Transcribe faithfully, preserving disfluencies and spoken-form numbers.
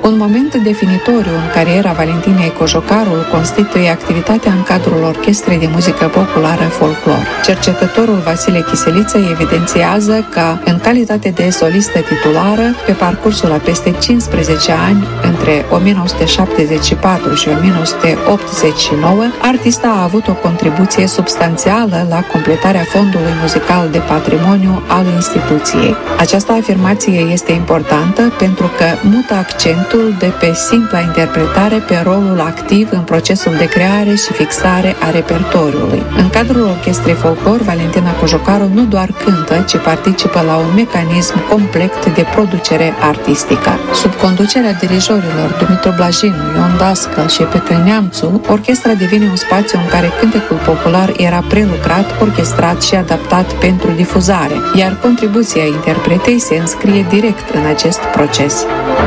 Un moment definitoriu în cariera Valentinei Cojocaru constituie activitatea în cadrul Orchestrei de Muzică Populară Folclor. Cercetătorul Vasile Chiseliță evidențiază că, în calitate de solistă titulară, pe parcursul a peste cincisprezece ani, între o mie nouă sute șaptezeci și patru și o mie nouă sute optzeci și nouă, artista a avut o contribuție substanțială la completarea fondului muzical de patrimoniu al instituției. Această afirmație este importantă pentru că mută accentul de pe simpla interpretare pe rolul activ în procesul de creare și fixare a repertoriului. În cadrul Orchestrei Folclor, Valentina Cojocaru nu doar cântă, ci participă la un mecanism complex de producere artistică. Sub conducerea dirijorilor Dumitru Blajinu, Ion Dascăl și Petre Neamțu, orchestra devine un spațiu în care cântecul popular era prelucrat, orchestrat și adaptat pentru difuzare, iar contribuția interpretei se înscrie direct în acest proces.